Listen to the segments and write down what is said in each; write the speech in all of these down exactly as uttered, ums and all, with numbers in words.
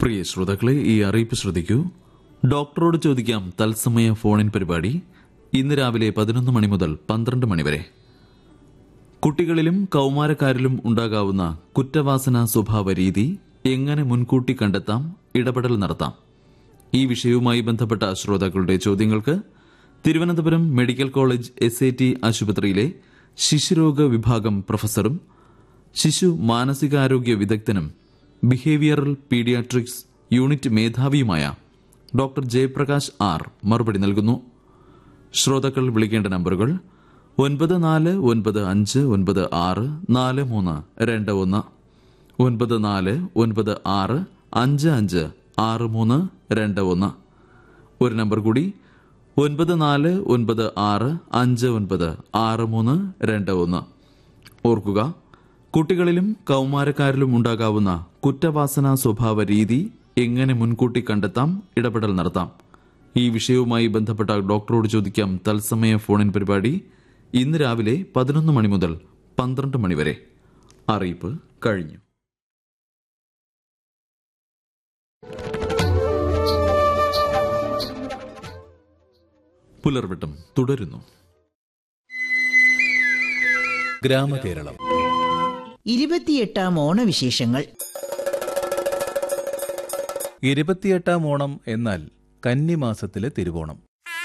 പ്രിയ ശ്രോതാക്കളെ, ഈ അറിയിപ്പ് ശ്രദ്ധിക്കൂ. ഡോക്ടറോട് ചോദിക്കാം തത്സമയ ഫോണിൻ പരിപാടി ഇന്ന് രാവിലെ പതിനൊന്ന് മണി മുതൽ പന്ത്രണ്ട് മണിവരെ. കുട്ടികളിലും കൌമാരക്കാരിലും ഉണ്ടാകാവുന്ന കുറ്റവാസന സ്വഭാവ രീതി എങ്ങനെ മുൻകൂട്ടി കണ്ടെത്താം, ഇടപെടൽ നടത്താം, ഈ വിഷയവുമായി ബന്ധപ്പെട്ട ശ്രോതാക്കളുടെ ചോദ്യങ്ങൾക്ക് Thiruvananthapuram medical college S A T ആശുപത്രിയിലെ ശിശുരോഗ വിഭാഗം പ്രൊഫസറും ശിശു മാനസികാരോഗ്യ വിദഗ്ധനും behavioural paediatrics unit മേധാവിയുമായ doctor Jayaprakash R മറുപടി നൽകുന്നു. ശ്രോതാക്കൾ വിളിക്കേണ്ട നമ്പറുകൾ ഒൻപത് നാല് ഒൻപത് അഞ്ച് ഒൻപത് ആറ് നാല് മൂന്ന് രണ്ട് ഒന്ന്, ഒൻപത് നാല് ഒൻപത് ആറ് അഞ്ച് അഞ്ച് ആറ് മൂന്ന് രണ്ട് ഒന്ന്. ഒരു നമ്പർ കൂടി, ഒൻപത് നാല് ഒൻപത് ആറ് അഞ്ച് ഒൻപത് ആറ് മൂന്ന് രണ്ട് ഒന്ന്. ഓർക്കുക, കുട്ടികളിലും കൌമാരക്കാരിലും ഉണ്ടാകാവുന്ന കുറ്റവാസന സ്വഭാവ രീതി എങ്ങനെ മുൻകൂട്ടി കണ്ടെത്താം, ഇടപെടൽ നടത്താം, ഈ വിഷയവുമായി ബന്ധപ്പെട്ട ഡോക്ടറോട് ചോദിക്കാം തത്സമയ ഫോണിൻ പരിപാടി ഇന്ന് രാവിലെ പതിനൊന്ന് മണി മുതൽ പന്ത്രണ്ട് മണിവരെ. അറിയിപ്പ് കഴിഞ്ഞു. പുലർവട്ടം തുടരുന്നു. ഗ്രാമകേരളം ഇരുപത്തിയെട്ടാം ഓണവിശേഷങ്ങൾ. ഇരുപത്തിയെട്ടാം ഓണം എന്നാൽ കന്നിമാസത്തിലെ തിരുവോണം.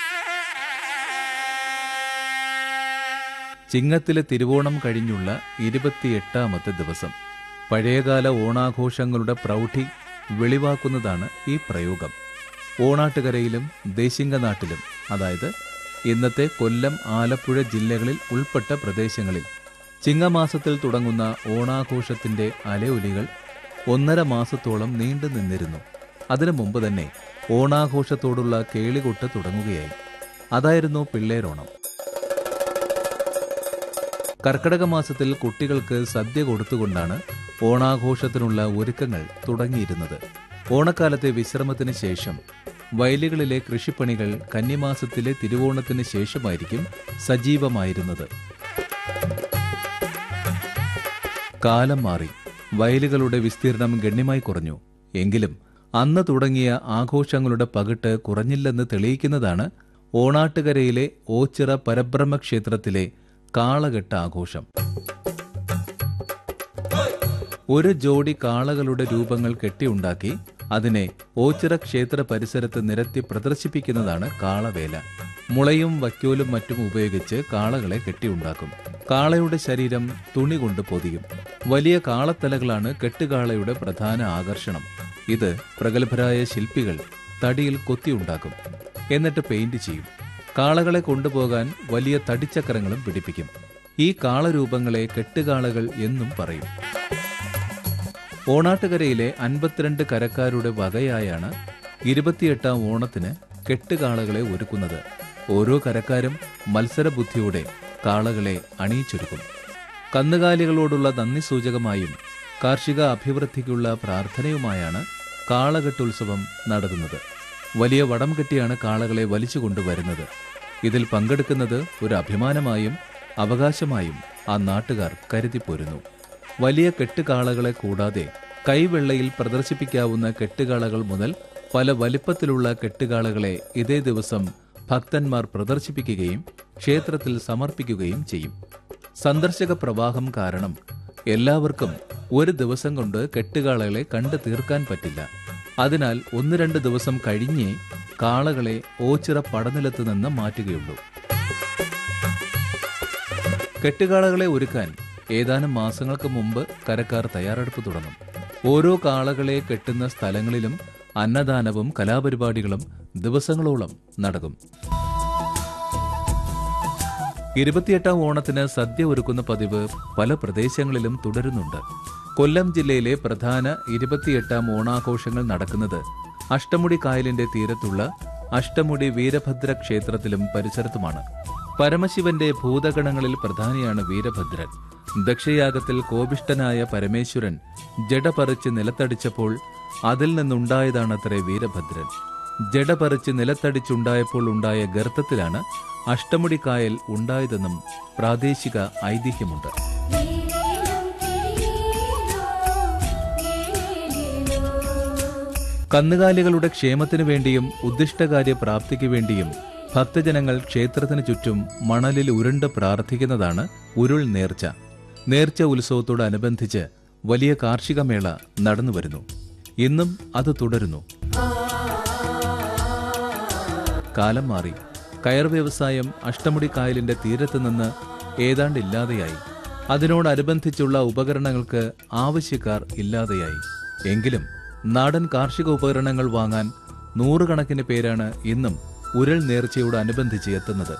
ചിങ്ങത്തിലെ തിരുവോണം കഴിഞ്ഞുള്ള ഇരുപത്തിയെട്ടാമത്തെ ദിവസം പഴയകാല ഓണാഘോഷങ്ങളുടെ പ്രൗഢി വെളിവാക്കുന്നതാണ് ഈ പ്രയോഗം. ഓണാട്ടുകരയിലും ദേശിംഗനാട്ടിലും, അതായത് ഇന്നത്തെ കൊല്ലം, ആലപ്പുഴ ജില്ലകളിൽ ഉൾപ്പെട്ട പ്രദേശങ്ങളിൽ ചിങ്ങമാസത്തിൽ തുടങ്ങുന്ന ഓണാഘോഷത്തിന്റെ അലയൊലികൾ ഒന്നര മാസത്തോളം നീണ്ടു നിന്നിരുന്നു. അതിനു മുമ്പ് തന്നെ ഓണാഘോഷത്തോടുള്ള കേളികൊട്ട് തുടങ്ങുകയായി. അതായിരുന്നു പിള്ളേരോണം. കർക്കടക മാസത്തിൽ കുട്ടികൾക്ക് സദ്യ കൊടുത്തുകൊണ്ടാണ് ഓണാഘോഷത്തിനുള്ള ഒരുക്കങ്ങൾ തുടങ്ങിയിരുന്നത്. ഓണക്കാലത്തെ വിശ്രമത്തിന് ശേഷം വയലുകളിലെ കൃഷിപ്പണികൾ കന്നിമാസത്തിലെ തിരുവോണത്തിന് ശേഷമായിരിക്കും സജീവമായിരുന്നത്. കാലം മാറി, വയലുകളുടെ വിസ്തീർണം ഗണ്യമായി കുറഞ്ഞു. എങ്കിലും അന്ന് തുടങ്ങിയ ആഘോഷങ്ങളുടെ പകിട്ട് കുറഞ്ഞില്ലെന്ന് തെളിയിക്കുന്നതാണ് ഓണാട്ടുകരയിലെ ഓച്ചിറ പരബ്രഹ്മ ക്ഷേത്രത്തിലെ കാളകെട്ട് ആഘോഷം. ഒരു ജോഡി കാളകളുടെ രൂപങ്ങൾ കെട്ടിയുണ്ടാക്കി അതിനെ ഓച്ചിറ ക്ഷേത്ര പരിസരത്ത് നിരത്തി പ്രദർശിപ്പിക്കുന്നതാണ് കാളവേല. മുളയും വയ്ക്കോലും മറ്റും ഉപയോഗിച്ച് കാളകളെ കെട്ടിയുണ്ടാക്കും. കാളയുടെ ശരീരം തുണി കൊണ്ട് പൊതിയും. വലിയ കാളത്തലകളാണ് കെട്ടുകാളയുടെ പ്രധാന ആകർഷണം. ഇത് പ്രഗത്ഭരായ ശില്പികൾ തടിയിൽ കൊത്തിയുണ്ടാക്കും. എന്നിട്ട് പെയിന്റ് ചെയ്യും. കാളകളെ കൊണ്ടുപോകാൻ വലിയ തടിച്ചക്രങ്ങളും പിടിപ്പിക്കും. ഈ കാളരൂപങ്ങളെ കെട്ടുകാളകൾ എന്നും പറയും. ഓണാട്ടുകരയിലെ അൻപത്തിരണ്ട് കരക്കാരുടെ വകയായാണ് ഇരുപത്തിയെട്ടാം ഓണത്തിന് കെട്ടുകാളകളെ ഒരുക്കുന്നത്. ഓരോ കരക്കാരും മത്സരബുദ്ധിയോടെ കാളകളെ അണിയിച്ചൊരുക്കും. കന്നുകാലികളോടുള്ള നന്ദി സൂചകമായും കാർഷിക അഭിവൃദ്ധിക്കുള്ള പ്രാർത്ഥനയുമായാണ് കാളകെട്ടുത്സവം നടത്തുന്നത്. വലിയ വടം കെട്ടിയാണ് കാളകളെ വലിച്ചുകൊണ്ടുവരുന്നത്. ഇതിൽ പങ്കെടുക്കുന്നത് ഒരു അഭിമാനമായും അവകാശമായും ആ നാട്ടുകാർ കരുതിപ്പോരുന്നു. വലിയ കെട്ടുകാളകളെ കൂടാതെ കൈവെള്ളയിൽ പ്രദർശിപ്പിക്കാവുന്ന കെട്ടുകാളകൾ മുതൽ പല വലിപ്പത്തിലുള്ള കെട്ടുകാളകളെ ഇതേ ദിവസം ഭക്തന്മാർ പ്രദർശിപ്പിക്കുകയും ക്ഷേത്രത്തിൽ സമർപ്പിക്കുകയും ചെയ്യും. സന്ദർശക പ്രവാഹം കാരണം എല്ലാവർക്കും ഒരു ദിവസം കൊണ്ട് കെട്ടുകാളകളെ കണ്ടു തീർക്കാൻ പറ്റില്ല. അതിനാൽ ഒന്ന് രണ്ട് ദിവസം കഴിഞ്ഞേ കാളകളെ ഓച്ചിറ പടനിലത്ത് നിന്ന് മാറ്റുകയുള്ളൂ. കെട്ടുകാളകളെ ഒരുക്കാൻ ഏതാനും മാസങ്ങൾക്ക് മുമ്പ് കരക്കാർ തയ്യാറെടുപ്പ് തുടങ്ങും. ഓരോ കാളകളെ കെട്ടുന്ന സ്ഥലങ്ങളിലും അന്നദാനവും കലാപരിപാടികളും ദിവസങ്ങളോളം നടക്കും. ഇരുപത്തിയെട്ടാം ഓണത്തിന് സദ്യ ഒരുക്കുന്ന പതിവ് പല പ്രദേശങ്ങളിലും തുടരുന്നുണ്ട്. കൊല്ലം ജില്ലയിലെ പ്രധാന ഇരുപത്തിയെട്ടാം ഓണാഘോഷങ്ങൾ നടക്കുന്നത് അഷ്ടമുടി കായലിന്റെ തീരത്തുള്ള അഷ്ടമുടി വീരഭദ്ര ക്ഷേത്രത്തിലും പരിസരത്തുമാണ്. പരമശിവന്റെ ഭൂതഗണങ്ങളിൽ പ്രധാനിയാണ് വീരഭദ്രൻ. ദക്ഷയാഗത്തിൽ കോപിഷ്ഠനായ പരമേശ്വരൻ ജട പറിച്ച് നിലത്തടിച്ചപ്പോൾ അതിൽ നിന്നുണ്ടായതാണത്രേ വീരഭദ്രൻ. ജട പറിച്ച് നിലത്തടിച്ചുണ്ടായപ്പോൾ ഉണ്ടായ ഗർത്തത്തിലാണ് അഷ്ടമുടിക്കായൽ ഉണ്ടായതെന്നും പ്രാദേശിക ഐതിഹ്യമുണ്ട്. കന്നുകാലികളുടെ ക്ഷേമത്തിനു വേണ്ടിയും ഉദ്ദിഷ്ടകാര്യ പ്രാപ്തിക്കു വേണ്ടിയും ഭക്തജനങ്ങൾ ക്ഷേത്രത്തിനു ചുറ്റും മണലിൽ ഉരുണ്ട് പ്രാർത്ഥിക്കുന്നതാണ് ഉരുൾ നേർച്ച. നേർച്ച ഉത്സവത്തോടനുബന്ധിച്ച് വലിയ കാർഷിക മേള നടന്നുവരുന്നു. ഇന്നും അത് തുടരുന്നു. കാലം മാറി. കയർ വ്യവസായം അഷ്ടമുടി കായലിന്റെ തീരത്ത് നിന്ന് ഏതാണ്ട് ഇല്ലാതെയായി. അതിനോടനുബന്ധിച്ചുള്ള ഉപകരണങ്ങൾക്ക് ആവശ്യക്കാർ ഇല്ലാതെയായി. എങ്കിലും നാടൻ കാർഷിക ഉപകരണങ്ങൾ വാങ്ങാൻ നൂറുകണക്കിന് പേരാണ് ഇന്നും ഉരുൾ നേർച്ചയോടനുബന്ധിച്ച് എത്തുന്നത്.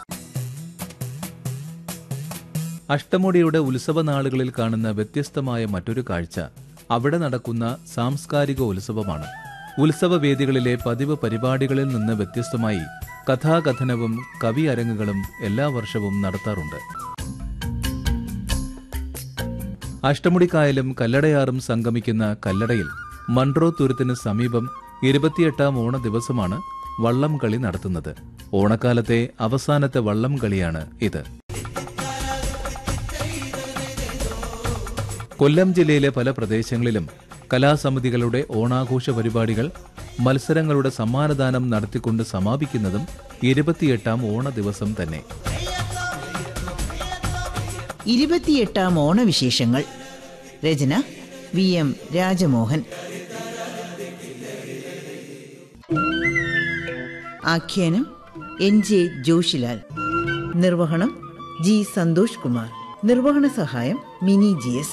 അഷ്ടമുടിയുടെ ഉത്സവ നാളുകളിൽ കാണുന്ന വ്യത്യസ്തമായ മറ്റൊരു കാഴ്ച അവിടെ നടക്കുന്ന സാംസ്കാരിക ഉത്സവമാണ്. ഉത്സവവേദികളിലെ പതിവ് പരിപാടികളിൽ നിന്ന് വ്യത്യസ്തമായി കഥാകഥനവും കവി അരങ്ങുകളും എല്ലാ വർഷവും നടത്താറുണ്ട്. അഷ്ടമുടിക്കായലും കല്ലടയാറും സംഗമിക്കുന്ന കല്ലടയിൽ മൺട്രോ തുരുത്തിന് സമീപം ഇരുപത്തിയെട്ടാം ഓണ ദിവസമാണ് വള്ളം കളി നടത്തുന്നത്. ഓണക്കാലത്തെ അവസാനത്തെ വള്ളം കളിയാണ് ഇത്. കൊല്ലം ജില്ലയിലെ പല പ്രദേശങ്ങളിലും കലാസമിതികളുടെ ഓണാഘോഷ പരിപാടികൾ മത്സരങ്ങളുടെ സമ്മാനദാനം നടത്തിക്കൊണ്ട് സമാപിക്കുന്നതും ഇരുപത്തിയെട്ടാം ഓണ ദിവസം തന്നെ. ഇരുപത്തിയെട്ടാം ഓണവിശേഷങ്ങൾ. രചന വി എം രാജമോഹൻ. ആഖ്യാനം എൻ ജെ ജോഷിലാൽ. നിർവഹണം ജി സന്തോഷ് കുമാർ. നിർവഹണ സഹായം mini G S.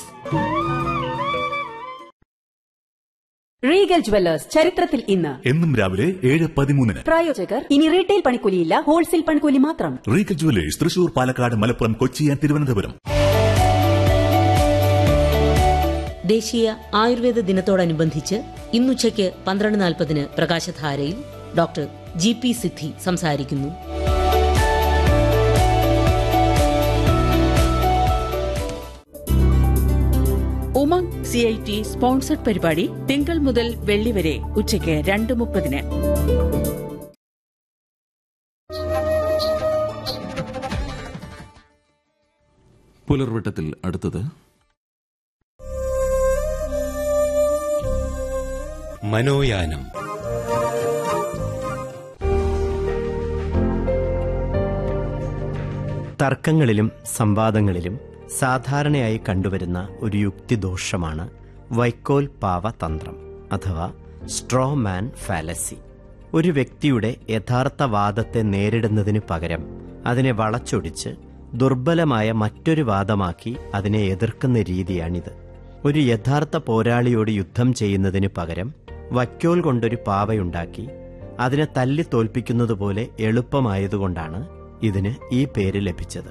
Regal jewellers ചരിത്രത്തിൽ ഇന്ന് എന്നും രാവിലെ ഏഴ് പതിമൂന്നിന്. പ്രായോജകർ ഇനി റീറ്റെയിൽ പണിക്കൂലിയില്ല, ഹോൾസെയിൽ പണിക്കൂലി മാത്രം. Regal jewellers Thrissur, Palakkad, Malappuram, Kochi, Thiruvananthapuram. ദേശീയ ആയുർവേദ ദിനത്തോടനുബന്ധിച്ച് ഇന്നുച്ചയ്ക്ക് പന്ത്രണ്ട് നാൽപ്പതിന് പ്രകാശധാരയിൽ ഡോക്ടർ ജി പി സിദ്ധി സംസാരിക്കുന്നു. Umang C I T sponsored പരിപാടി തിങ്കൾ മുതൽ വെള്ളി വരെ ഉച്ചയ്ക്ക് രണ്ട് മുപ്പതിന്. പുലർവട്ടത്തിൽ അടുത്തത് മനോയാനം. തർക്കങ്ങളിലും സംവാദങ്ങളിലും സാധാരണയായി കണ്ടുവരുന്ന ഒരു യുക്തിദോഷമാണ് വൈക്കോൽ പാവ തന്ത്രം അഥവാ സ്ട്രോ മാൻ ഫാലസി. ഒരു വ്യക്തിയുടെ യഥാർത്ഥ വാദത്തെ നേരിടുന്നതിനു പകരം അതിനെ വളച്ചൊടിച്ച് ദുർബലമായ മറ്റൊരു വാദമാക്കി അതിനെ എതിർക്കുന്ന രീതിയാണിത്. ഒരു യഥാർത്ഥ പോരാളിയോട് യുദ്ധം ചെയ്യുന്നതിനു പകരം വൈക്കോൽ കൊണ്ടൊരു പാവയുണ്ടാക്കി അതിനെ തല്ലി തോൽപ്പിക്കുന്നതുപോലെ എളുപ്പമായതുകൊണ്ടാണ് ഇതിന് ഈ പേര് ലഭിച്ചത്.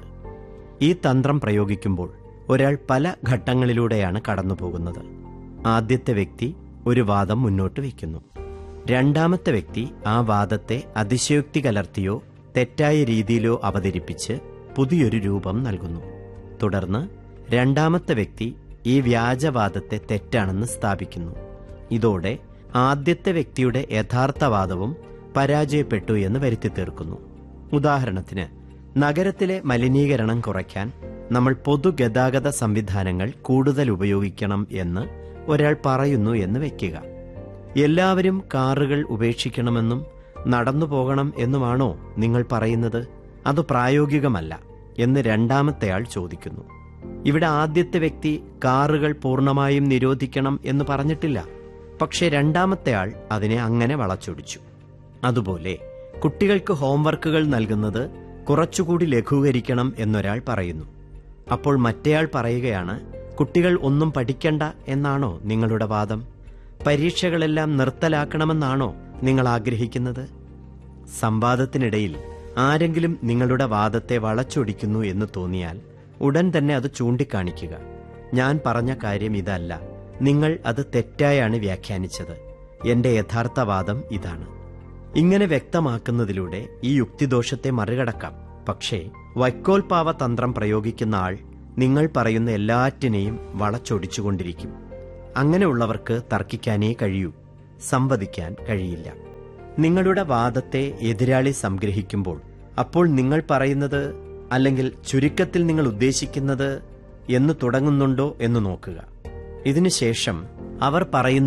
ഈ തന്ത്രം പ്രയോഗിക്കുമ്പോൾ ഒരാൾ പല ഘട്ടങ്ങളിലൂടെയാണ് കടന്നുപോകുന്നത്. ആദ്യത്തെ വ്യക്തി ഒരു വാദം മുന്നോട്ട് വയ്ക്കുന്നു. രണ്ടാമത്തെ വ്യക്തി ആ വാദത്തെ അതിശയോക്തി കലർത്തിയോ തെറ്റായ രീതിയിലോ അവതരിപ്പിച്ച് പുതിയൊരു രൂപം നൽകുന്നു. തുടർന്ന് രണ്ടാമത്തെ വ്യക്തി ഈ വ്യാജവാദത്തെ തെറ്റാണെന്ന് സ്ഥാപിക്കുന്നു. ഇതോടെ ആദ്യത്തെ വ്യക്തിയുടെ യഥാർത്ഥവാദവും പരാജയപ്പെട്ടു എന്ന് വരുത്തി തീർക്കുന്നു. ഉദാഹരണത്തിന്, നഗരത്തിലെ മലിനീകരണം കുറയ്ക്കാൻ നമ്മൾ പൊതുഗതാഗത സംവിധാനങ്ങൾ കൂടുതൽ ഉപയോഗിക്കണം എന്ന് ഒരാൾ പറയുന്നു എന്ന് വയ്ക്കുക. എല്ലാവരും കാറുകൾ ഉപേക്ഷിക്കണമെന്നും നടന്നു പോകണം എന്നുമാണോ നിങ്ങൾ പറയുന്നത്? അത് പ്രായോഗികമല്ല എന്ന് രണ്ടാമത്തെയാൾ ചോദിക്കുന്നു. ഇവിടെ ആദ്യത്തെ വ്യക്തി കാറുകൾ പൂർണ്ണമായും നിരോധിക്കണം എന്ന് പറഞ്ഞിട്ടില്ല. പക്ഷെ രണ്ടാമത്തെയാൾ അതിനെ അങ്ങനെ വളച്ചൊടിച്ചു. അതുപോലെ കുട്ടികൾക്ക് ഹോംവർക്കുകൾ നൽകുന്നത് കുറച്ചുകൂടി ലഘൂകരിക്കണം എന്നൊരാൾ പറയുന്നു. അപ്പോൾ മറ്റേയാൾ പറയുകയാണ്, കുട്ടികൾ ഒന്നും പഠിക്കണ്ട എന്നാണോ നിങ്ങളുടെ വാദം? പരീക്ഷകളെല്ലാം നിർത്തലാക്കണമെന്നാണോ നിങ്ങൾ ആഗ്രഹിക്കുന്നത്? സംവാദത്തിനിടയിൽ ആരെങ്കിലും നിങ്ങളുടെ വാദത്തെ വളച്ചൊടിക്കുന്നു എന്ന് തോന്നിയാൽ ഉടൻ തന്നെ അത് ചൂണ്ടിക്കാണിക്കുക. ഞാൻ പറഞ്ഞ കാര്യം ഇതല്ല, നിങ്ങൾ അത് തെറ്റായാണ് വ്യാഖ്യാനിച്ചത്, എന്റെ യഥാർത്ഥ വാദം ഇതാണ്. ഇങ്ങനെ വ്യക്തമാക്കുന്നതിലൂടെ ഈ യുക്തിദോഷത്തെ മറികടക്കാം. പക്ഷേ വൈക്കോൽപാവ തന്ത്രം പ്രയോഗിക്കുന്ന ആൾ നിങ്ങൾ പറയുന്ന എല്ലാറ്റിനെയും വളച്ചൊടിച്ചുകൊണ്ടിരിക്കും. അങ്ങനെയുള്ളവർക്ക് തർക്കിക്കാനേ കഴിയൂ, സംവദിക്കാൻ കഴിയില്ല. നിങ്ങളുടെ വാദത്തെ എതിരാളി സംഗ്രഹിക്കുമ്പോൾ അപ്പോൾ നിങ്ങൾ പറയുന്നത്, അല്ലെങ്കിൽ ചുരുക്കത്തിൽ നിങ്ങൾ ഉദ്ദേശിക്കുന്നത് എന്ന് തുടങ്ങുന്നുണ്ടോ എന്ന് നോക്കുക. ഇതിനുശേഷം അവർ പറയുന്നത്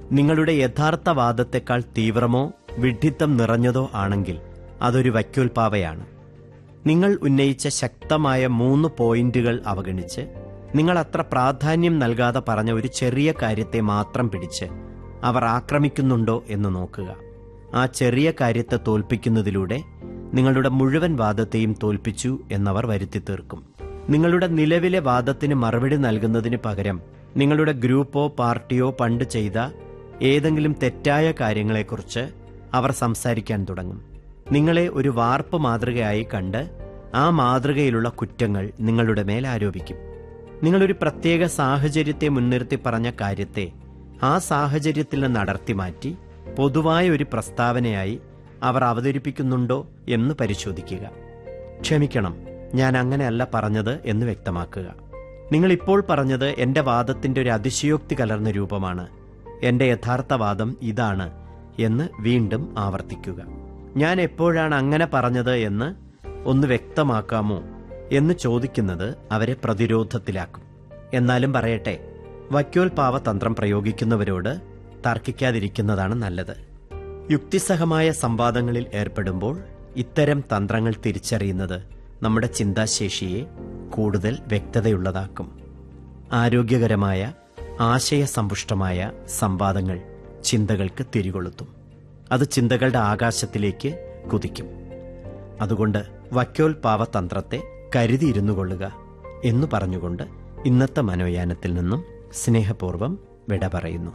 നിങ്ങളുടെ യഥാർത്ഥ വാദത്തെക്കാൾ തീവ്രമോ വിഡ്ഢിത്തം നിറഞ്ഞതോ ആണെങ്കിൽ അതൊരു വൈക്കോൽപാവയാണ്. നിങ്ങൾ ഉന്നയിച്ച ശക്തമായ മൂന്ന് പോയിന്റുകൾ അവഗണിച്ച് നിങ്ങൾ അത്ര പ്രാധാന്യം നൽകാതെ പറഞ്ഞ ഒരു ചെറിയ കാര്യത്തെ മാത്രം പിടിച്ച് അവർ ആക്രമിക്കുന്നുണ്ടോ എന്ന് നോക്കുക. ആ ചെറിയ കാര്യത്തെ തോൽപ്പിക്കുന്നതിലൂടെ നിങ്ങളുടെ മുഴുവൻ വാദത്തെയും തോൽപ്പിച്ചു എന്നവർ വരുത്തി തീർക്കും. നിങ്ങളുടെ നിലവിലെ വാദത്തിന് മറുപടി നൽകുന്നതിന് പകരം നിങ്ങളുടെ ഗ്രൂപ്പോ പാർട്ടിയോ പണ്ട് ചെയ്ത ഏതെങ്കിലും തെറ്റായ കാര്യങ്ങളെക്കുറിച്ച് അവർ സംസാരിക്കാൻ തുടങ്ങും. നിങ്ങളെ ഒരു വാർപ്പ് മാതൃകയായി കണ്ട് ആ മാതൃകയിലുള്ള കുറ്റങ്ങൾ നിങ്ങളുടെ മേൽ ആരോപിക്കും. നിങ്ങളൊരു പ്രത്യേക സാഹചര്യത്തെ മുൻനിർത്തി പറഞ്ഞ കാര്യത്തെ ആ സാഹചര്യത്തിൽ നിന്ന് അടർത്തി മാറ്റി പൊതുവായ ഒരു പ്രസ്താവനയായി അവർ അവതരിപ്പിക്കുന്നുണ്ടോ എന്ന് പരിശോധിക്കുക. ക്ഷമിക്കണം, ഞാൻ അങ്ങനെയല്ല പറഞ്ഞത് എന്ന് വ്യക്തമാക്കുക. നിങ്ങളിപ്പോൾ പറഞ്ഞത് എന്റെ വാദത്തിന്റെ ഒരു അതിശയോക്തി കലർന്ന രൂപമാണ്, എന്റെ യഥാർത്ഥ വാദം ഇതാണ് എന്ന് വീണ്ടും ആവർത്തിക്കുക. ഞാൻ എപ്പോഴാണ് അങ്ങനെ പറഞ്ഞത് എന്ന് ഒന്ന് വ്യക്തമാക്കാമോ എന്ന് ചോദിക്കുന്നത് അവരെ പ്രതിരോധത്തിലാക്കും. എന്നാലും പറയട്ടെ, വൈക്കോൽപാവ തന്ത്രം പ്രയോഗിക്കുന്നവരോട് തർക്കിക്കാതിരിക്കുന്നതാണ് നല്ലത്. യുക്തിസഹമായ സംവാദങ്ങളിൽ ഏർപ്പെടുമ്പോൾ ഇത്തരം തന്ത്രങ്ങൾ തിരിച്ചറിയുന്നത് നമ്മുടെ ചിന്താശേഷിയെ കൂടുതൽ വ്യക്തതയുള്ളതാക്കും. ആരോഗ്യകരമായ ആശയസമ്പുഷ്ടമായ സംവാദങ്ങൾ ചിന്തകൾക്ക് തിരികൊളുത്തും. അത് ചിന്തകളുടെ ആകാശത്തിലേക്ക് കുതിക്കും. അതുകൊണ്ട് വൈക്കോൽപാവ തന്ത്രത്തെ കരുതിയിരുന്നു കൊള്ളുക എന്നു പറഞ്ഞുകൊണ്ട് ഇന്നത്തെ മനോയാനത്തിൽ നിന്നും സ്നേഹപൂർവ്വം വിട പറയുന്നു.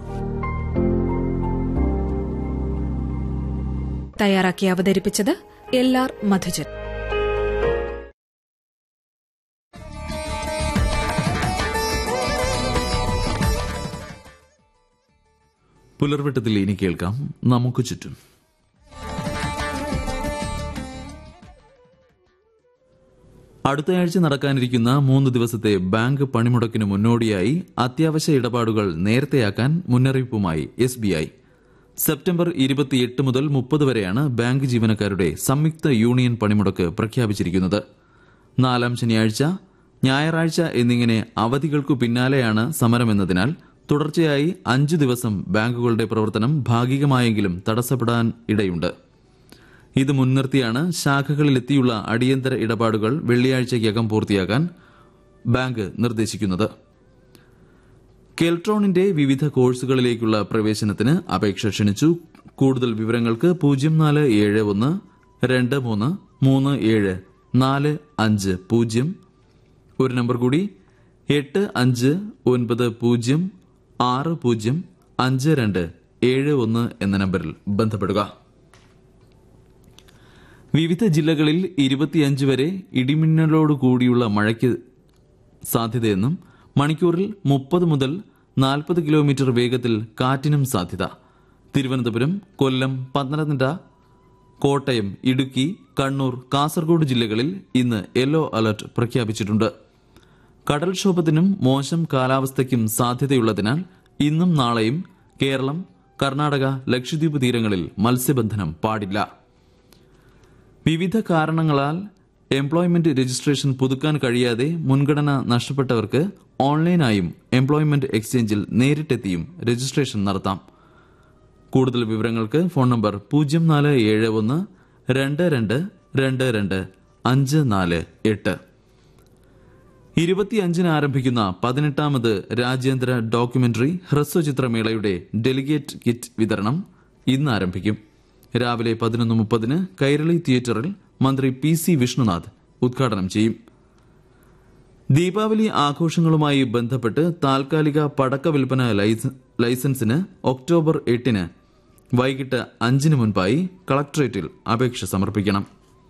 തയ്യാറാക്കി അവതരിപ്പിച്ചത് എൽ ആർ മധുജൻ. പുലർവെട്ടത്തിൽ ഇനി കേൾക്കാം നമുക്ക് ചുറ്റും. അടുത്തയാഴ്ച നടക്കാനിരിക്കുന്ന മൂന്ന് ദിവസത്തെ ബാങ്ക് പണിമുടക്കിന് മുന്നോടിയായി അത്യാവശ്യ ഇടപാടുകൾ നേരത്തെയാക്കാൻ മുന്നറിയിപ്പുമായി എസ് ബി ഐ. സെപ്റ്റംബർ ഇരുപത്തിയെട്ട് മുതൽ മുപ്പത് വരെയാണ് ബാങ്ക് ജീവനക്കാരുടെ സംയുക്ത യൂണിയൻ പണിമുടക്ക് പ്രഖ്യാപിച്ചിരിക്കുന്നത്. നാലാം ശനിയാഴ്ച, ഞായറാഴ്ച എന്നിങ്ങനെ അവധികൾക്കു പിന്നാലെയാണ് സമരമെന്നതിനാൽ തുടർച്ചയായി അഞ്ചു ദിവസം ബാങ്കുകളുടെ പ്രവർത്തനം ഭാഗികമായെങ്കിലും തടസ്സപ്പെടാൻ ഇടയുണ്ട്. ഇത് മുൻനിർത്തിയാണ് ശാഖകളിലെത്തിയുള്ള അടിയന്തര ഇടപാടുകൾ വെള്ളിയാഴ്ചയ്ക്കകം പൂർത്തിയാക്കാൻ ബാങ്ക് നിർദ്ദേശിക്കുന്നത്. കെൽട്രോണിന്റെ വിവിധ കോഴ്സുകളിലേക്കുള്ള പ്രവേശനത്തിന് അപേക്ഷ ക്ഷണിച്ചു. കൂടുതൽ വിവരങ്ങൾക്ക് പൂജ്യം നാല് ഏഴ് ഒന്ന് രണ്ട് മൂന്ന് മൂന്ന് ഏഴ് നാല് അഞ്ച് പൂജ്യം, ഒരു നമ്പർ കൂടി എട്ട് അഞ്ച് ഒൻപത് പൂജ്യം ആറ് പൂജ്യം അഞ്ച് രണ്ട് ഏഴ് ഒന്ന് എന്ന നമ്പറിൽ ബന്ധപ്പെടുക. വിവിധ ജില്ലകളിൽ ഇരുപത്തിയഞ്ച് വരെ ഇടിമിന്നലോടുകൂടിയുള്ള മഴയ്ക്ക് സാധ്യതയെന്നും മണിക്കൂറിൽ മുപ്പത് മുതൽ നാൽപ്പത് കിലോമീറ്റർ വേഗത്തിൽ കാറ്റിനും സാധ്യത. തിരുവനന്തപുരം, കൊല്ലം, പത്തനംതിട്ട, കോട്ടയം, ഇടുക്കി, കണ്ണൂർ, കാസർഗോഡ് ജില്ലകളിൽ ഇന്ന് യെല്ലോ അലർട്ട് പ്രഖ്യാപിച്ചിട്ടുണ്ട്. കടൽക്ഷോഭത്തിനും മോശം കാലാവസ്ഥയ്ക്കും സാധ്യതയുള്ളതിനാൽ ഇന്നും നാളെയും കേരളം, കർണാടക, ലക്ഷദ്വീപ് തീരങ്ങളിൽ മത്സ്യബന്ധനം പാടില്ല. വിവിധ കാരണങ്ങളാൽ എംപ്ലോയ്മെന്റ് രജിസ്ട്രേഷൻ പുതുക്കാൻ കഴിയാതെ മുൻഗണന നഷ്ടപ്പെട്ടവർക്ക് ഓൺലൈനായും എംപ്ലോയ്മെന്റ് എക്സ്ചേഞ്ചിൽ നേരിട്ടെത്തിയും രജിസ്ട്രേഷൻ നടത്താം. കൂടുതൽ വിവരങ്ങൾക്ക് ഫോൺ നമ്പർ പൂജ്യം നാല് ഏഴ് ഒന്ന് രണ്ട് രണ്ട് രണ്ട് രണ്ട് അഞ്ച് നാല് എട്ട്. ഇരുപത്തിയഞ്ചിന് ആരംഭിക്കുന്ന പതിനെട്ടാമത് രാജ്യാന്തര ഡോക്യുമെന്ററി ഹ്രസ്വചിത്രമേളയുടെ ഡെലിഗേറ്റ് കിറ്റ് വിതരണം ഇന്ന് ആരംഭിക്കും. രാവിലെ പതിനൊന്ന് മുപ്പതിന് കൈരളി തിയേറ്ററിൽ മന്ത്രി പി സി വിഷ്ണുനാഥ് ഉദ്ഘാടനം ചെയ്യും. ദീപാവലി ആഘോഷങ്ങളുമായി ബന്ധപ്പെട്ട് താൽക്കാലിക പടക്ക വിൽപ്പന ലൈസൻസിന് ഒക്ടോബർ എട്ടിന് വൈകിട്ട് അഞ്ചിന് മുൻപായി കളക്ടറേറ്റിൽ അപേക്ഷ സമർപ്പിക്കണം.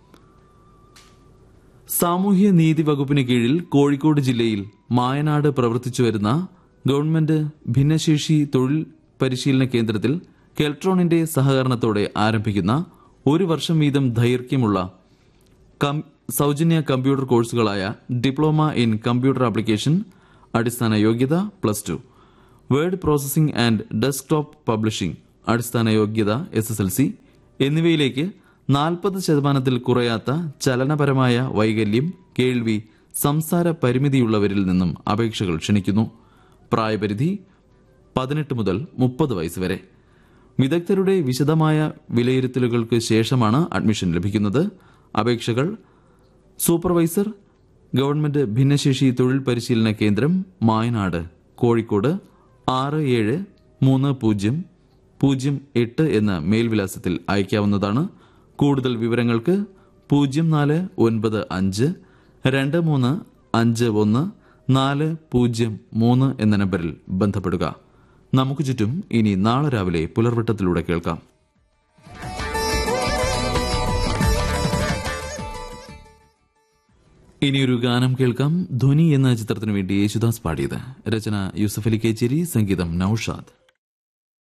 സാമൂഹ്യ നീതി വകുപ്പിന് കീഴിൽ കോഴിക്കോട് ജില്ലയിൽ മായനാട് പ്രവർത്തിച്ചുവരുന്ന ഗവൺമെന്റ് ഭിന്നശേഷി തൊഴിൽ പരിശീലന കേന്ദ്രത്തിൽ കെൽട്രോണിന്റെ സഹകരണത്തോടെ ആരംഭിക്കുന്ന ഒരു വർഷം വീതം ദൈർഘ്യമുള്ള സൌജന്യ computer കോഴ്സുകളായ diploma in computer application, അടിസ്ഥാന യോഗ്യത plus two, word processing and desktop publishing, അടിസ്ഥാന യോഗ്യത എസ് എസ് എൽ സി എന്നിവയിലേക്ക് നാൽപ്പത് ശതമാനത്തിൽ കുറയാത്ത ചലനപരമായ വൈകല്യം, കേൾവി, സംസാര പരിമിതിയുള്ളവരിൽ നിന്നും അപേക്ഷകൾ ക്ഷണിക്കുന്നു. പ്രായപരിധി പതിനെട്ട് മുതൽ മുപ്പത് വയസ്സ് വരെ. വിദഗ്ധരുടെ വിശദമായ വിലയിരുത്തലുകൾക്ക് ശേഷമാണ് അഡ്മിഷൻ ലഭിക്കുന്നത്. അപേക്ഷകൾ സൂപ്പർവൈസർ, ഗവൺമെന്റ് ഭിന്നശേഷി തൊഴിൽ പരിശീലന കേന്ദ്രം, മായനാട്, കോഴിക്കോട് ആറ് ഏഴ് മൂന്ന് പൂജ്യം പൂജ്യം എട്ട് എന്ന മേൽവിലാസത്തിൽ അയക്കാവുന്നതാണ്. കൂടുതൽ വിവരങ്ങൾക്ക് പൂജ്യം നാല് ഒൻപത് അഞ്ച് രണ്ട് മൂന്ന് അഞ്ച് ഒന്ന് നാല് പൂജ്യം മൂന്ന് എന്ന നമ്പറിൽ ബന്ധപ്പെടുക. നമുക്ക് ചുറ്റും ഇനി നാളെ രാവിലെ പുലർവട്ടത്തിലൂടെ കേൾക്കാം. ഇനിയൊരു ഗാനം കേൾക്കാം. ധ്വനി എന്ന ചിത്രത്തിനു വേണ്ടി യേശുദാസ് പാടിയത്. രചന യൂസഫ് അലി കേച്ചേരി, സംഗീതം നൌഷാദ്.